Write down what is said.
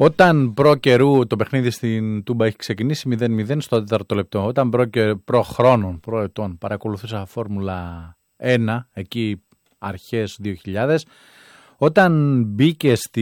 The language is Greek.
Όταν προ καιρού το παιχνίδι στην Τούμπα έχει ξεκινήσει 0-0 στο 4ο λεπτό. Όταν προ χρόνων, προ ετών, παρακολουθούσα Φόρμουλα 1, εκεί αρχές 2000, όταν μπήκε στη